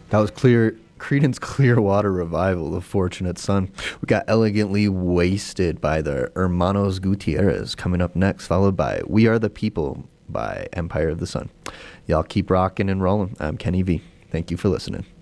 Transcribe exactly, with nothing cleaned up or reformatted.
That was clear. Creedence Clearwater Revival, The Fortunate Son. We got Elegantly Wasted by the Hermanos Gutierrez coming up next, followed by We Are the People by Empire of the Sun. Y'all keep rocking and rolling. I'm Kenny V. Thank you for listening.